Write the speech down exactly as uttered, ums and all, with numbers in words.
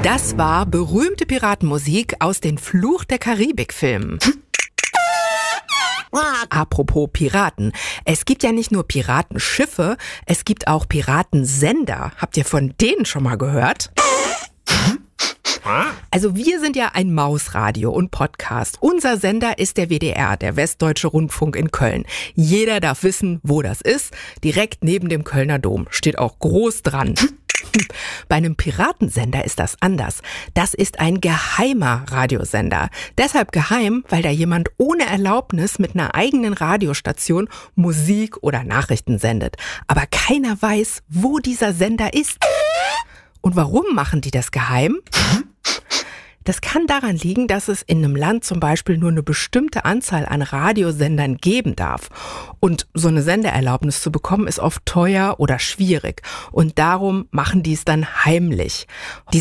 Das war berühmte Piratenmusik aus den Fluch der Karibik-Filmen. Apropos Piraten. Es gibt ja nicht nur Piratenschiffe, es gibt auch Piratensender. Habt ihr von denen schon mal gehört? Also wir sind ja ein Mausradio und Podcast. Unser Sender ist der W D R, der Westdeutsche Rundfunk in Köln. Jeder darf wissen, wo das ist. Direkt neben dem Kölner Dom. Steht auch groß dran. Bei einem Piratensender ist das anders. Das ist ein geheimer Radiosender. Deshalb geheim, weil da jemand ohne Erlaubnis mit einer eigenen Radiostation Musik oder Nachrichten sendet. Aber keiner weiß, wo dieser Sender ist. Und warum machen die das geheim? Das kann daran liegen, dass es in einem Land zum Beispiel nur eine bestimmte Anzahl an Radiosendern geben darf. Und so eine Sendeerlaubnis zu bekommen, ist oft teuer oder schwierig. Und darum machen die es dann heimlich. Die